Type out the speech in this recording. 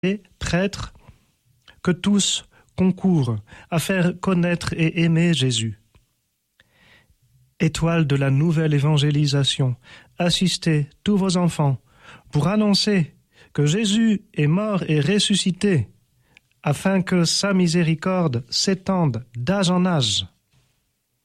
prêtres, que tous concourent à faire connaître et aimer Jésus. Étoile de la nouvelle évangélisation, assistez tous vos enfants pour annoncer que Jésus est mort et ressuscité, afin que sa miséricorde s'étende d'âge en âge.